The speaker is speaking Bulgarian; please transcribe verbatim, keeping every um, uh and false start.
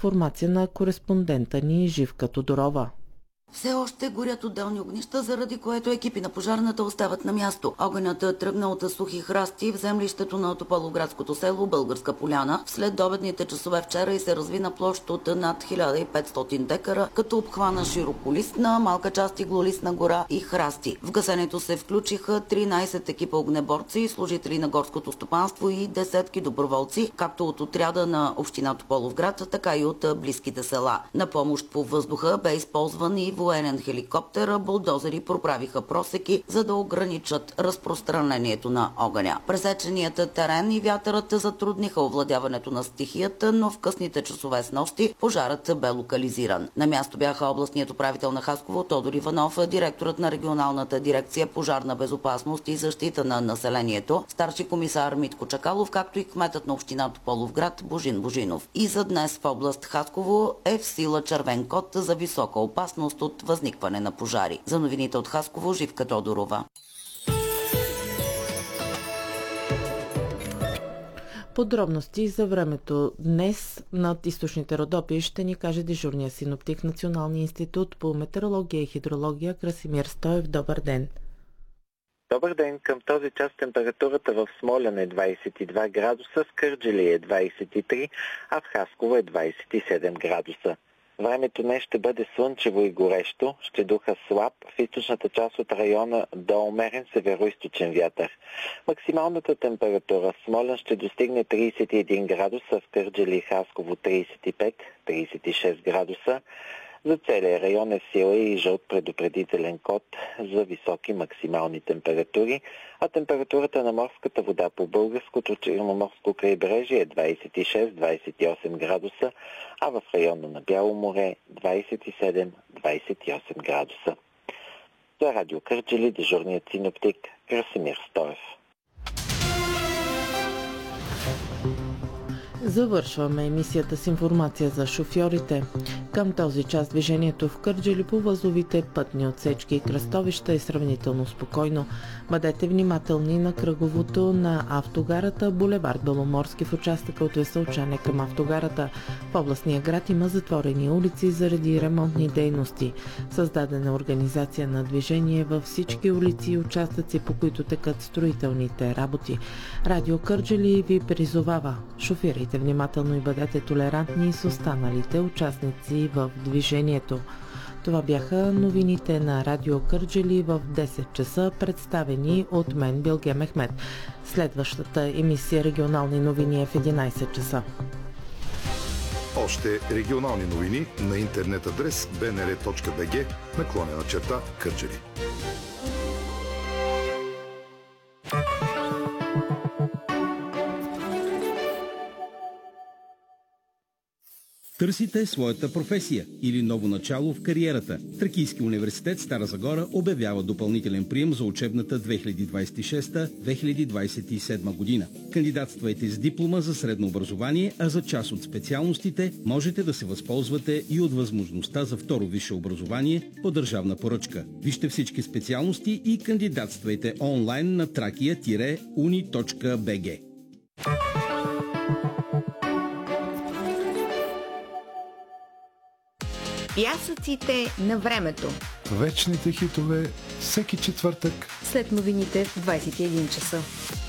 Информация на кореспондента ни Живка Тодорова. Все още горят отделни огнища, заради което екипи на пожарната остават на място. Огънят е тръгнал от сухи храсти в землището на Тополовградското село Българска поляна след обедните часове вчера и се разви на площ от над хиляда и петстотин декара, като обхвана широколистна, малка част иглолистна гора и храсти. В гасенето се включиха тринайсет екипа огнеборци, служители на горското стопанство и десетки доброволци, както от отряда на община Тополовград, така и от близките села. На помощ по въздуха бе използван и военен хеликоптер, булдозери проправиха просеки, за да ограничат разпространението на огъня. Пресеченият терен и вятърът затрудниха овладяването на стихията, но в късните часове с нощи пожарът бе локализиран. На място бяха областният управител на Хасково Тодор Иванов, директорът на регионалната дирекция пожарна безопасност и защита на населението, старши комисар Митко Чакалов, както и кметът на община Тополовград Божин Божинов. И за днес в област Хасково е в сила червен код за висока опасност от възникване на пожари. За новините от Хасково, Живка Тодорова. Подробности за времето днес над източните Родопи ще ни каже дежурния синоптик в Националния институт по метеорология и хидрология Красимир Стоев. Добър ден! Добър ден! Към този час температурата в Смолян е двайсет и два градуса, в Кърджали е двайсет и три, а в Хасково е двайсет и седем градуса. Времето днес ще бъде слънчево и горещо, ще духа слаб в източната част от района до умерен североизточен вятър. Максималната температура в Смолян ще достигне трийсет и един градуса, в Кърджали и Хасково трийсет и пет - трийсет и шест градуса. За целия район е в сила и жълт предупредителен код за високи максимални температури, а температурата на морската вода по българското черноморско крайбрежие е двайсет и шест - двайсет и осем градуса, а в района на Бяло море двайсет и седем - двайсет и осем градуса. За Радио Кърджали дежурният синоптик Красимир Стоев. Завършваме емисията с информация за шофьорите. Към този час движението в Кърджали по възловите пътни отсечки и кръстовища е сравнително спокойно. Бъдете внимателни на кръговото на автогарата булевард Беломорски в участъка от Веселчане към автогарата. В областния град има затворени улици заради ремонтни дейности. Създадена организация на движение във всички улици и участъци, по които текат строителните работи. Радио Кърджали ви призовава: шофирайте внимателно и бъдете толерантни с останалите участници в движението. Това бяха новините на Радио Кърджали в десет часа, представени от мен Билге Мехмед. Следващата емисия регионални новини е в единайсет часа. Още регионални новини на интернет адрес би ен ар точка би джи наклонена черта Кърджали. Търсите своята професия или ново начало в кариерата? Тракийски университет Стара Загора обявява допълнителен прием за учебната две хиляди двайсет и шеста - две хиляди двайсет и седма година. Кандидатствайте с диплома за средно образование, а за част от специалностите можете да се възползвате и от възможността за второ висше образование по държавна поръчка. Вижте всички специалности и кандидатствайте онлайн на тракия - уни точка би джи. Пясъците на времето. Вечните хитове всеки четвъртък след новините в двайсет и един часа.